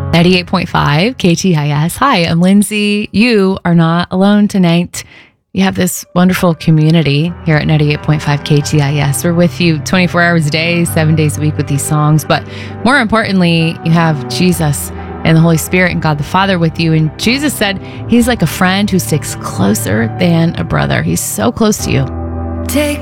98.5 KTIS. Hi, I'm Lindsay. You are not alone tonight. You have this wonderful community here at 98.5 KTIS. We're with you 24 hours a day, 7 days a week with these songs. But more importantly, you have Jesus and the Holy Spirit and God the Father with you. And Jesus said he's like a friend who sticks closer than a brother. He's so close to you. Take